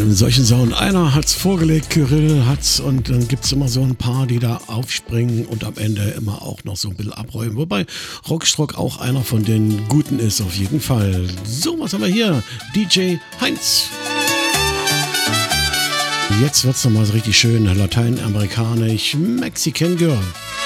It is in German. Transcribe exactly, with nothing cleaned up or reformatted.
einem solchen Sound. Einer hat's vorgelegt, Kyrill hat's, und dann gibt's immer so ein paar, die da aufspringen und am Ende immer auch noch so ein bisschen abräumen. Wobei Rockstruck auch einer von den Guten ist, auf jeden Fall. So, was haben wir hier? D J Heinz. Jetzt wird's nochmal so richtig schön lateinamerikanisch. Mexican Girl.